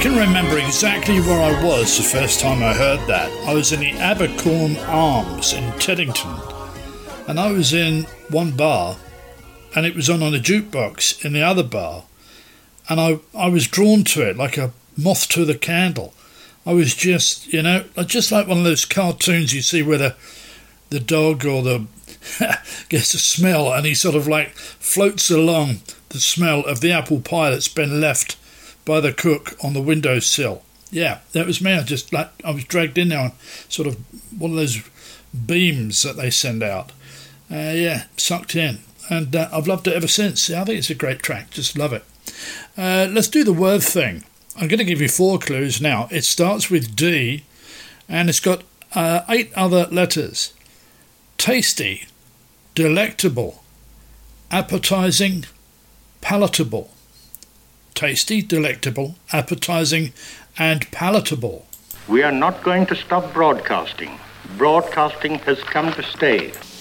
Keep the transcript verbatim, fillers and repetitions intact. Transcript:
can remember exactly where I was the first time I heard that. I was in the Abercorn Arms in Teddington, and I was in one bar, and it was on on a jukebox in the other bar, and I, I was drawn to it like a moth to the candle. I was just, you know, just like one of those cartoons you see where the, the dog or the gets a smell and he sort of like floats along the smell of the apple pie that's been left by the cook on the windowsill. Yeah, that was me. I just like I was dragged in there on sort of one of those beams that they send out. Uh, yeah, sucked in. And uh, I've loved it ever since. Yeah, I think it's a great track. Just love it. Uh, let's do the word thing. I'm going to give you four clues now. It starts with D, and it's got uh, eight other letters. Tasty, delectable, appetising, palatable. Tasty, delectable, appetising, and palatable. We are not going to stop broadcasting. Broadcasting has come to stay.